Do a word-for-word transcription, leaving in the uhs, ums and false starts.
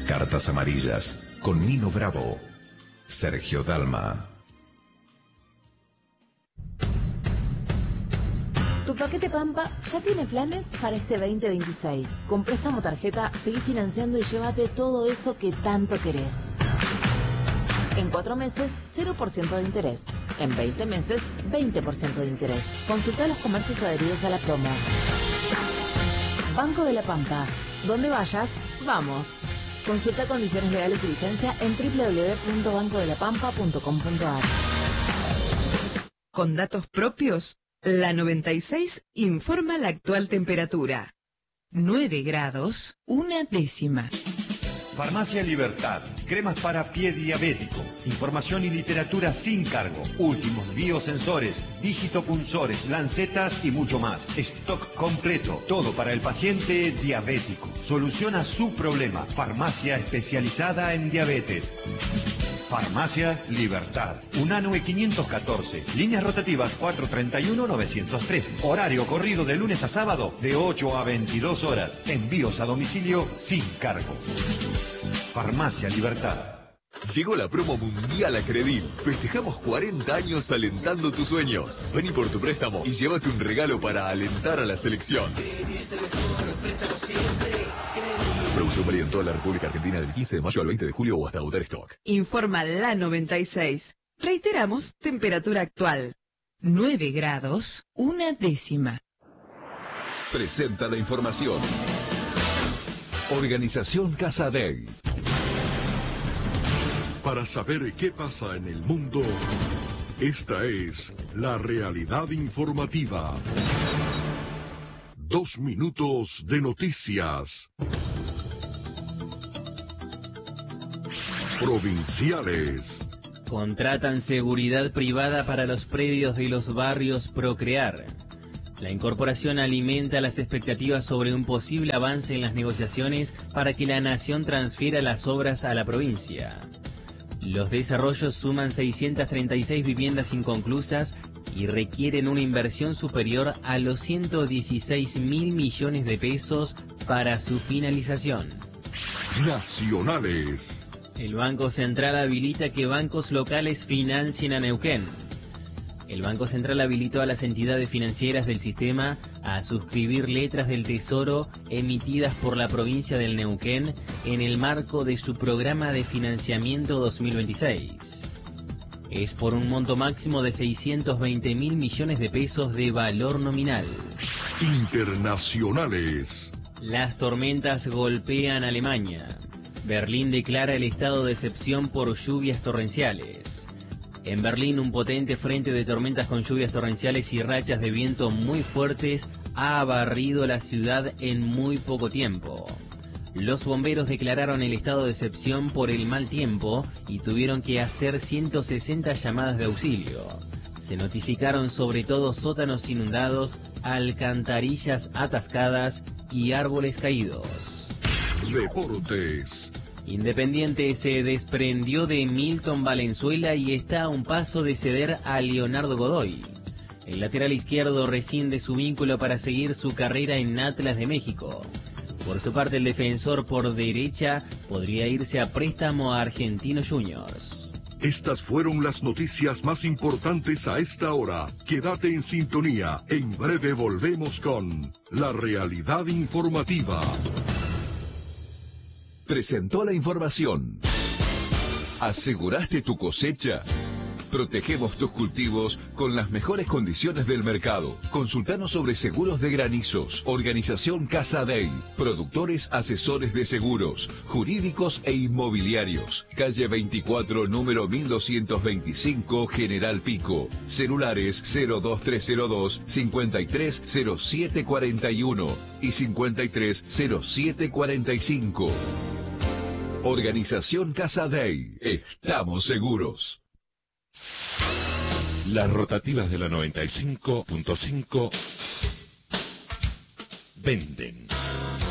Cartas Amarillas, con Nino Bravo, Sergio Dalma. Tu paquete Pampa ya tiene planes para este veinte veintiséis. Con préstamo tarjeta, seguí financiando y llévate todo eso que tanto querés. En cuatro meses, cero por ciento de interés. En veinte meses, veinte por ciento de interés. Consulta los comercios adheridos a la promo. Banco de la Pampa. Donde vayas, vamos. Consulta condiciones legales y vigencia en doble u doble u doble u punto banco de la pampa punto com punto a r. Con datos propios, la noventa y seis informa la actual temperatura. nueve grados, una décima. Farmacia Libertad, cremas para pie diabético, información y literatura sin cargo, últimos biosensores, digitopunzores, lancetas y mucho más. Stock completo, todo para el paciente diabético. Soluciona su problema. Farmacia especializada en diabetes. Farmacia Libertad, Unanue quinientos catorce, líneas rotativas cuatrocientos treinta y uno novecientos tres, horario corrido de lunes a sábado de ocho a veintidós horas, envíos a domicilio sin cargo. Farmacia Libertad. Llegó la promo mundial a Credil. Festejamos cuarenta años alentando tus sueños. Vení por tu préstamo y llévate un regalo para alentar a la selección. Producción válida en toda la República Argentina del quince de mayo al veinte de julio o hasta agotar stock. Informa la noventa y seis. Reiteramos, temperatura actual. nueve grados, una décima. Presenta la información. Organización Casadei. Para saber qué pasa en el mundo, esta es la realidad informativa. Dos minutos de noticias. Provinciales. Contratan seguridad privada para los predios de los barrios Procrear. La incorporación alimenta las expectativas sobre un posible avance en las negociaciones para que la nación transfiera las obras a la provincia. Los desarrollos suman seiscientas treinta y seis viviendas inconclusas y requieren una inversión superior a los ciento dieciséis mil millones de pesos para su finalización. Nacionales. El Banco Central habilita que bancos locales financien a Neuquén. El Banco Central habilitó a las entidades financieras del sistema a suscribir letras del Tesoro emitidas por la provincia del Neuquén en el marco de su programa de financiamiento dos mil veintiséis. Es por un monto máximo de seiscientos veinte mil millones de pesos de valor nominal. Internacionales. Las tormentas golpean Alemania. Berlín declara el estado de excepción por lluvias torrenciales. En Berlín, un potente frente de tormentas con lluvias torrenciales y rachas de viento muy fuertes ha barrido la ciudad en muy poco tiempo. Los bomberos declararon el estado de excepción por el mal tiempo y tuvieron que hacer ciento sesenta llamadas de auxilio. Se notificaron sobre todo sótanos inundados, alcantarillas atascadas y árboles caídos. Deportes. Independiente se desprendió de Milton Valenzuela y está a un paso de ceder a Leonardo Godoy. El lateral izquierdo rescinde su vínculo para seguir su carrera en Atlas de México. Por su parte, el defensor por derecha podría irse a préstamo a Argentinos Juniors. Estas fueron las noticias más importantes a esta hora. Quédate en sintonía. En breve volvemos con La Realidad Informativa. Presentó la información. ¿Aseguraste tu cosecha? Protegemos tus cultivos con las mejores condiciones del mercado. Consultanos sobre seguros de granizos. Organización Casadei. Productores asesores de seguros, jurídicos e inmobiliarios. Calle veinticuatro, número mil doscientos veinticinco, General Pico. Celulares cero dos tres cero dos, cincuenta y tres cero siete cuarenta y uno y cincuenta y tres cero siete cuarenta y cinco. Organización Casadei. Estamos seguros. Las rotativas de la noventa y cinco punto cinco venden.